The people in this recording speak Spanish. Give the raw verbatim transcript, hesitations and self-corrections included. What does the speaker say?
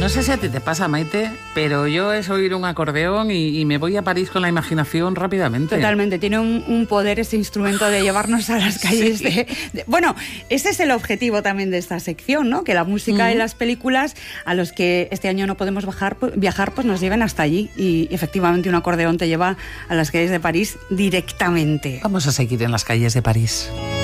No sé si a ti te pasa, Maite, pero yo es oír un acordeón y, y me voy a París con la imaginación rápidamente. Totalmente, tiene un, un poder ese instrumento de llevarnos a las calles. Sí. de, de, bueno, ese es el objetivo también de esta sección, ¿no? Que la música mm. y las películas a los que este año no podemos bajar, viajar, pues nos lleven hasta allí. Y efectivamente un acordeón te lleva a las calles de París directamente. Vamos a seguir en las calles de París.